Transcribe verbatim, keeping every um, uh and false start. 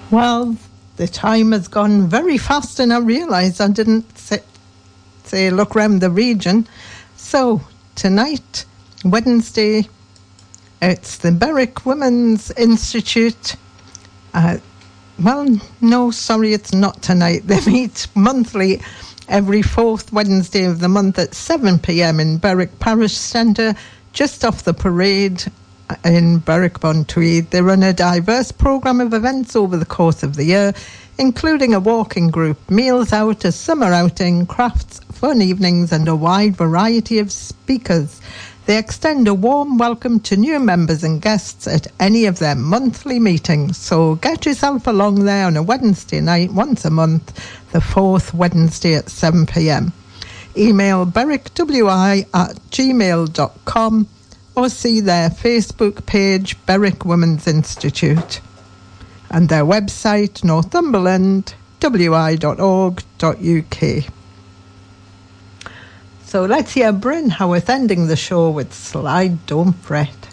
Well, the time has gone very fast and I realise I didn't say, say look round the region. So, tonight, Wednesday, it's the Berwick Women's Institute. Uh, well, no, sorry, it's not tonight. They meet monthly every fourth Wednesday of the month at seven p.m. in Berwick Parish Centre, just off the parade in Berwick-upon-Tweed. They run a diverse programme of events over the course of the year, including a walking group, meals out, a summer outing, crafts, fun evenings and a wide variety of speakers. They extend a warm welcome to new members and guests at any of their monthly meetings. So get yourself along there on a Wednesday night, once a month, the fourth Wednesday at seven p.m. Email berwickwi at gmail dot com or see their Facebook page, Berwick Women's Institute, and their website, northumberland w i dot org dot u k. So let's hear Bryn Howarth ending the show with Slide Don't Fret.